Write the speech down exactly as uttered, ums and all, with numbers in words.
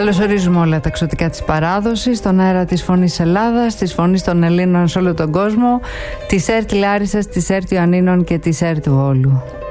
Καλωσορίζουμε όλα τα εξωτικά της παράδοσης, στον αέρα της Φωνής Ελλάδας, της Φωνής των Ελλήνων σε όλο τον κόσμο, της ΕΡΤ Λάρισσας, της ΕΡΤ Ιωαννίνων και της ΕΡΤ Βόλου.